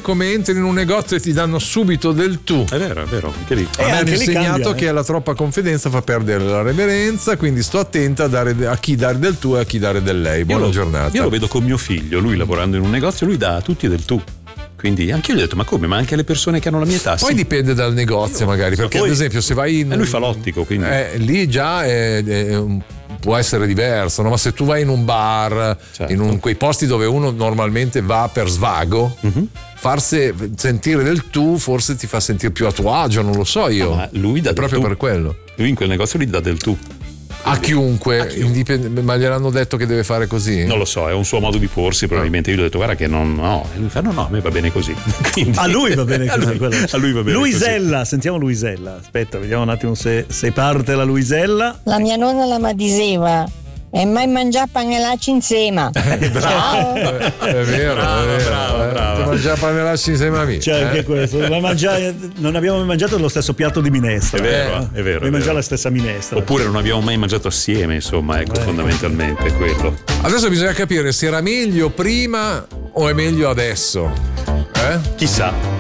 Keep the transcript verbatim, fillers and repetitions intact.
come entri in un negozio e ti danno subito del tu. È vero, è vero, anche lì. A me hanno insegnato cambia, che eh. la troppa confidenza fa perdere la reverenza, quindi sto attenta a, dare, a chi dare del tu e a chi dare del lei. Buona io lo, giornata. Io lo vedo con mio figlio, lui lavorando in un negozio, lui dà a tutti del tu. Quindi anche io gli ho detto, ma come? Ma anche alle persone che hanno la mia età? Poi sì. dipende dal negozio, magari, perché Poi, ad esempio se vai in... E lui fa l'ottico, quindi. Eh, lì già è, è un può essere diverso, no? Ma se tu vai in un bar, certo. in un, quei posti dove uno normalmente va per svago, uh-huh. farsi sentire del tu forse ti fa sentire più a tuo agio, non lo so io. Ma lui dà è proprio tu. per quello. Lui in quel negozio gli dà del tu. A chiunque, a chiunque. Indipend- ma gliel'hanno detto che deve fare così? Non lo so, è un suo modo di porsi probabilmente. Io gli ho detto guarda che non, no, e lui fa no no, a me va bene così. Quindi, a lui va bene così. a, lui, a lui va bene Luisella, così. sentiamo Luisella. Aspetta, vediamo un attimo se, se parte la Luisella. La mia nonna la mi diceva e mai mangiare pannellacci insieme. Eh, bravo. È vero, bravo, è vero. bravo, eh. bravo. Mangiare pannellacci insieme a me. C'è eh? anche questo. Mangiare, non abbiamo mai mangiato lo stesso piatto di minestra. È vero, eh? è vero. Noi mangiare la stessa minestra. Oppure non abbiamo mai mangiato assieme, insomma, ecco, eh. fondamentalmente è quello. Adesso bisogna capire se era meglio prima o è meglio adesso. Eh? Chissà.